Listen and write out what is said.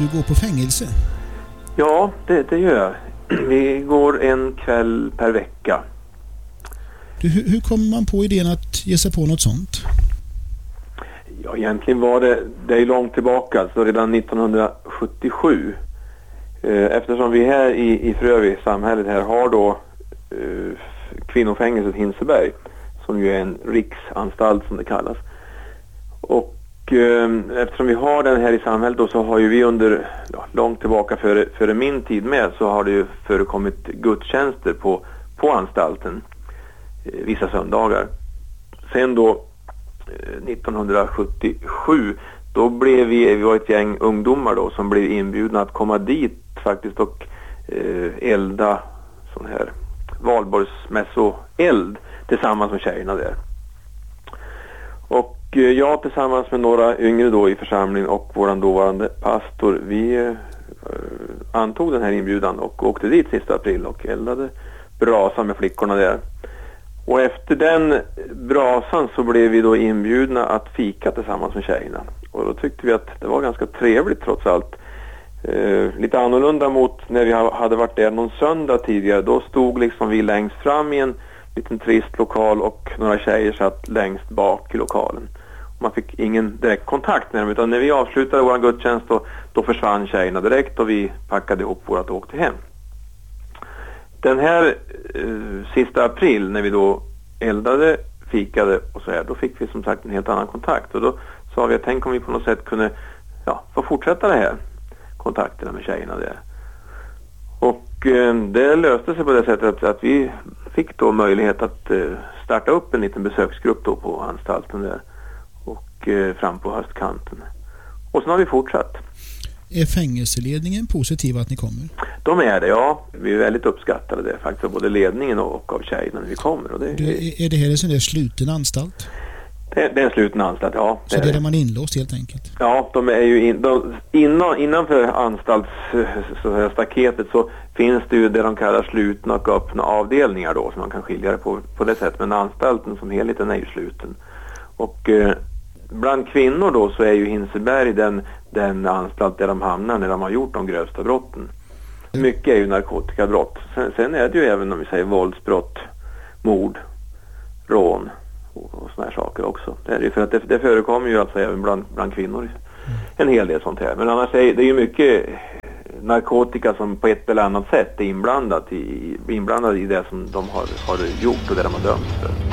du går på fängelse. Ja, det gör jag. Vi går en kväll per vecka. Hur kommer man på idén att ge sig på något sånt? Ja, egentligen var det är långt tillbaka, så redan 1977. Eftersom vi här i Frövi, samhället här, har då kvinnofängelset Hinseberg, som ju är en riksanstalt som det kallas. Och eftersom vi har den här i samhället då, så har ju vi under långt tillbaka före min tid med, så har det ju förekommit gudstjänster på anstalten vissa söndagar. Sen då 1977 då blev vi var ett gäng ungdomar då som blev inbjudna att komma dit faktiskt och elda sån här valborgsmässoeld tillsammans med tjejerna där. Och jag tillsammans med några yngre då i församlingen och våran dåvarande pastor, vi antog den här inbjudan och åkte dit sista april och eldade brasan med flickorna där. Och efter den brasan så blev vi då inbjudna att fika tillsammans med tjejerna. Och då tyckte vi att det var ganska trevligt trots allt. Lite annorlunda mot när vi hade varit där någon söndag tidigare. Då stod liksom vi längst fram i en liten trist lokal och några tjejer satt längst bak i lokalen. Och man fick ingen direkt kontakt med dem, utan när vi avslutade vår gudstjänst då försvann tjejerna direkt och vi packade ihop vårat och åkte hem. Den här sista april när vi då eldade, fikade och så här, då fick vi som sagt en helt annan kontakt. Och då sa vi att tänk om vi på något sätt kunde få fortsätta det här kontakterna med tjejerna där. Och det löste sig på det sättet att vi fick då möjlighet att starta upp en liten besöksgrupp då på anstalten där och fram på höstkanten. Och sen har vi fortsatt. Är fängelseledningen positiv att ni kommer? De är det, ja. Vi är väldigt uppskattade det faktiskt av både ledningen och av tjejerna när vi kommer. Och det är det här en sån där sluten anstalt? Det är en sluten anstalt, ja. Så det är där man är inlåst helt enkelt? Ja, de är ju innanför anstaltsstaketet så finns det ju det de kallar slutna och öppna avdelningar då, så man kan skilja det på det sättet. Men anstalten som helheten är ju sluten. Och bland kvinnor då så är ju Hinseberg den anstalt där de hamnar när de har gjort de grövsta brotten. Mycket är ju narkotikabrott. Sen är det ju även om vi säger våldsbrott, mord, rån och såna här saker också. Det är ju för att det förekommer ju alltså även bland kvinnor en hel del sånt här. Men annars är det ju mycket narkotika som på ett eller annat sätt är inblandad i det som de har gjort och det de har dömt för.